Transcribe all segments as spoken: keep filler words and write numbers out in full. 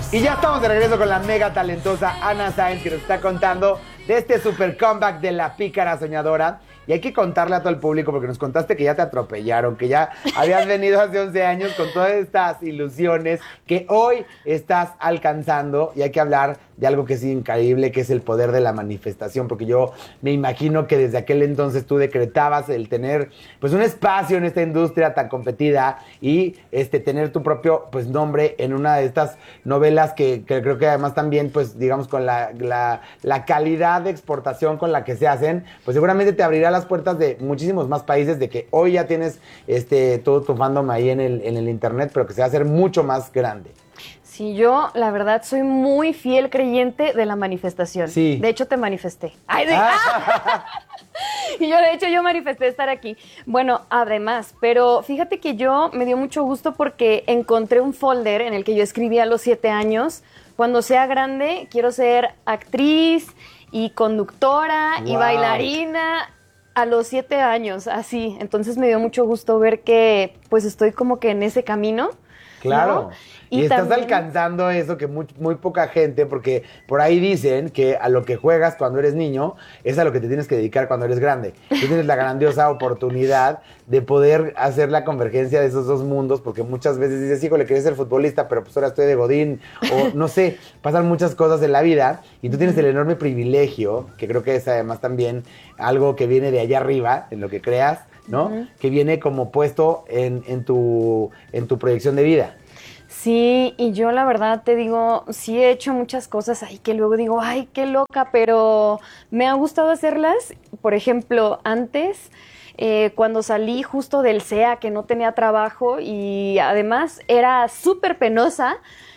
Y ya estamos de regreso con la mega talentosa Ana Sáenz, que nos está contando de este super comeback de La Pícara Soñadora. Y hay que contarle a todo el público, porque nos contaste que ya te atropellaron, que ya habías venido hace once años con todas estas ilusiones que hoy estás alcanzando. Y hay que hablar de algo que es increíble, que es el poder de la manifestación, porque yo me imagino que desde aquel entonces tú decretabas el tener pues un espacio en esta industria tan competida y este tener tu propio pues nombre en una de estas novelas que, que creo que además también pues digamos con la, la, la calidad de exportación con la que se hacen, pues seguramente te abrirá las puertas de muchísimos más países, de que hoy ya tienes este todo tu fandom ahí en el, en el internet, pero que se va a hacer mucho más grande. Sí, yo, la verdad, soy muy fiel creyente de la manifestación. Sí. De hecho, te manifesté. ¡Ay, de... Ah. Y yo, de hecho, yo manifesté estar aquí. Bueno, además, pero fíjate que yo me dio mucho gusto porque encontré un folder en el que yo escribía a los siete años. Cuando sea grande, quiero ser actriz y conductora wow. y bailarina a los siete años, así. Entonces me dio mucho gusto ver que, pues, estoy como que en ese camino. Claro. ¿No? Y, y estás también alcanzando eso que muy, muy poca gente, porque por ahí dicen que a lo que juegas cuando eres niño es a lo que te tienes que dedicar cuando eres grande. Tú tienes la grandiosa oportunidad de poder hacer la convergencia de esos dos mundos, porque muchas veces dices, híjole, quería ser futbolista, pero pues ahora estoy de godín, o no sé, pasan muchas cosas en la vida, y tú tienes el enorme privilegio, que creo que es además también algo que viene de allá arriba, en lo que creas, ¿no? Uh-huh. Que viene como puesto en, en, tu, en tu proyección de vida. Sí, y yo la verdad te digo, sí he hecho muchas cosas ahí que luego digo, ay, qué loca, pero me ha gustado hacerlas. Por ejemplo, antes, eh, cuando salí justo del C E A, que no tenía trabajo y además era súper penosa,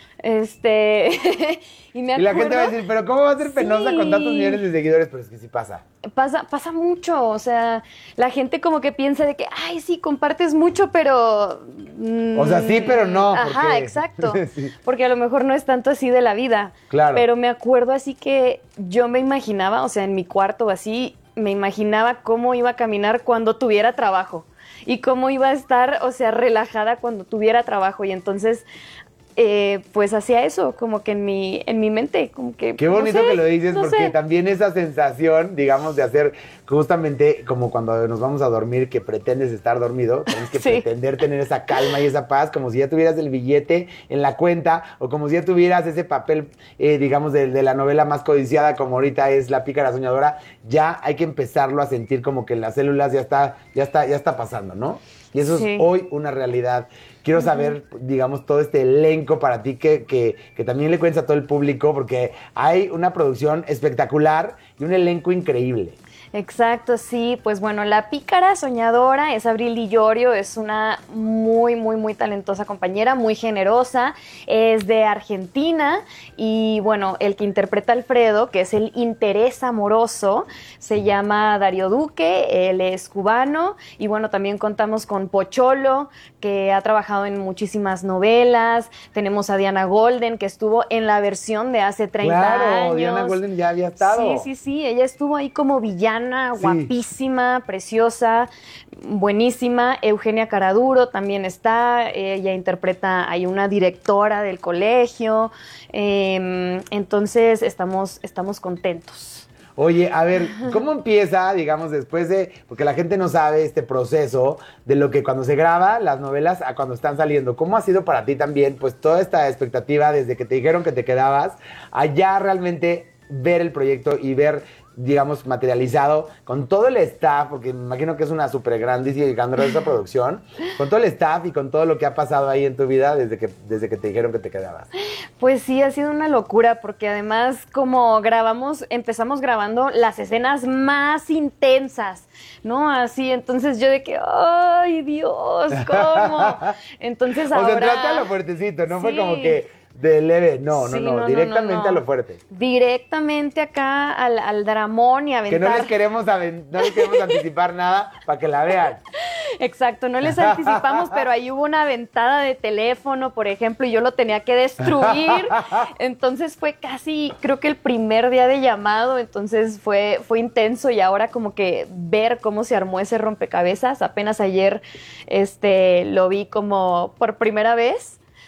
Este, y, me y la gente va a decir, pero ¿cómo va a ser penosa sí. con tantos millones de seguidores? Pero es que sí pasa. Pasa, pasa mucho, o sea, la gente como que piensa de que, ay, sí, compartes mucho, pero... Mmm, o sea, sí, pero no. Ajá, porque... exacto, sí. porque a lo mejor no es tanto así de la vida. Claro. Pero me acuerdo así que yo me imaginaba, o sea, en mi cuarto así, me imaginaba cómo iba a caminar cuando tuviera trabajo y cómo iba a estar, o sea, relajada cuando tuviera trabajo. Y entonces... Eh, pues hacía eso, como que en mi, en mi mente, como que... Qué bonito no sé, que lo dices, no porque sé. también esa sensación, digamos, de hacer justamente como cuando nos vamos a dormir, que pretendes estar dormido, tienes que sí. pretender tener esa calma y esa paz, como si ya tuvieras el billete en la cuenta, o como si ya tuvieras ese papel, eh, digamos, de, de la novela más codiciada, como ahorita es La Pícara Soñadora. Ya hay que empezarlo a sentir como que en las células ya está, ya está, ya está pasando, ¿no? Y eso sí. es hoy una realidad. Quiero saber, uh-huh. digamos, todo este elenco para ti que, que, que también le cuentes a todo el público, porque hay una producción espectacular y un elenco increíble. Exacto, sí, pues bueno, La Pícara Soñadora es Abril Di Llorio, es una muy, muy, muy talentosa compañera, muy generosa, es de Argentina y bueno, el que interpreta a Alfredo, que es el interés amoroso, se llama Darío Duque, él es cubano y bueno, también contamos con Pocholo, que ha trabajado en muchísimas novelas, tenemos a Diana Golden, que estuvo en la versión de hace treinta claro, años. Claro, Diana Golden ya había estado. Sí, sí, sí, ella estuvo ahí como villana, Sí. guapísima, preciosa, buenísima. Eugenia Caraduro también está, ella interpreta, hay una directora del colegio, eh, entonces estamos, estamos contentos. Oye, a ver, ¿cómo empieza, digamos, después de, porque la gente no sabe este proceso de lo que cuando se graba las novelas a cuando están saliendo? ¿Cómo ha sido para ti también, pues, toda esta expectativa desde que te dijeron que te quedabas, allá realmente ver el proyecto y ver, digamos, materializado con todo el staff, porque me imagino que es una súper grandísima y grandiosa producción, con todo el staff y con todo lo que ha pasado ahí en tu vida desde que, desde que te dijeron que te quedabas? Pues sí, ha sido una locura, porque además como grabamos, empezamos grabando las escenas más intensas, ¿no? Así, entonces yo de que, ¡ay, Dios! ¿Cómo? Entonces ahora... O sea, entraste a lo fuertecito, ¿no? Sí. Fue como que... de leve, no, sí, no, no, no, directamente no, no, no. a lo fuerte. Directamente acá al, al dramón y aventar. Que no les queremos, no les queremos anticipar nada para que la vean. Exacto, no les anticipamos, pero ahí hubo una aventada de teléfono, por ejemplo, y yo lo tenía que destruir. Entonces fue casi, creo que el primer día de llamado, entonces fue, fue intenso y ahora como que ver cómo se armó ese rompecabezas. Apenas ayer este, lo vi como por primera vez.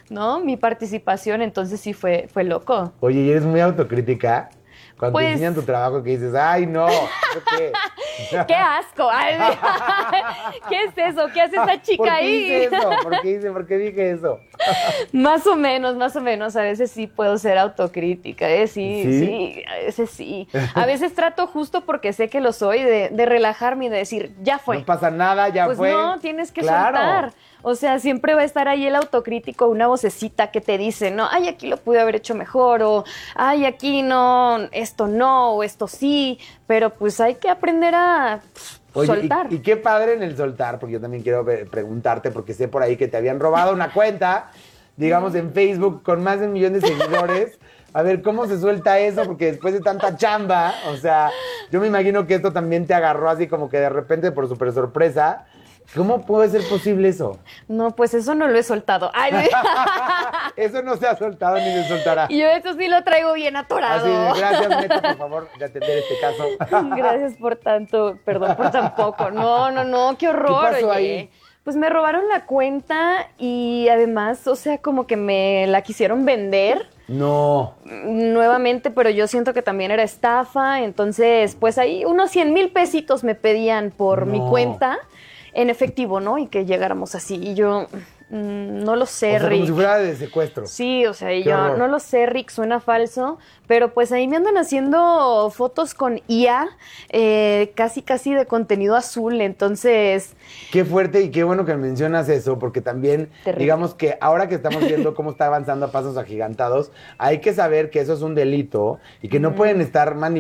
¿no? Mi participación, entonces sí fue, fue loco. Oye, ¿y eres muy autocrítica? Cuando Pues- te enseñan tu trabajo que dices, ay, no, ¿eso qué? ¡Qué asco! Ay, ¿qué es eso? ¿Qué hace esa chica ¿Por qué ahí? hice eso? ¿Por qué hice? ¿Por qué dije eso? Más o menos, más o menos. A veces sí puedo ser autocrítica, ¿eh? Sí, ¿Sí? sí, a veces sí. A veces trato justo porque sé que lo soy, de, de relajarme y de decir, ya fue. No pasa nada, ya Pues fue. no, tienes que Claro. soltar. O sea, siempre va a estar ahí el autocrítico, una vocecita que te dice, no, ay, aquí lo pude haber hecho mejor, o ay, aquí no, esto no, o esto sí, pero pues hay que aprender a pff, Oye, soltar. Y, y qué padre en el soltar, porque yo también quiero ver- preguntarte, porque sé por ahí que te habían robado una cuenta, digamos, en Facebook con más de un millón de seguidores. A ver, ¿cómo se suelta eso? Porque después de tanta chamba, o sea, yo me imagino que esto también te agarró así como que de repente por súper sorpresa. ¿Cómo puede ser posible eso? No, pues eso no lo he soltado. Ay, Eso no se ha soltado ni se soltará. y yo eso sí lo traigo bien atorado. Así de, gracias, Meta, por favor, de atender este caso. Gracias por tanto, perdón por tan poco. No, no, no, qué horror. ¿Qué pasó oye. ahí? Pues me robaron la cuenta y además, o sea, como que me la quisieron vender No. nuevamente, pero yo siento que también era estafa. Entonces, pues ahí unos cien mil pesitos me pedían por No. mi cuenta en efectivo, ¿no? Y que llegáramos así. Y yo, mm, no lo sé, O sea, Rick. como si fuera de secuestro. Sí, o sea, y Qué yo horror. no lo sé, Rick, suena falso, pero pues ahí me andan haciendo fotos con I A, eh, casi casi de contenido azul, entonces, Qué fuerte y qué bueno que mencionas eso, porque también, Terrible. digamos que ahora que estamos viendo cómo está avanzando a pasos agigantados, hay que saber que eso es un delito y que no pueden estar manipulando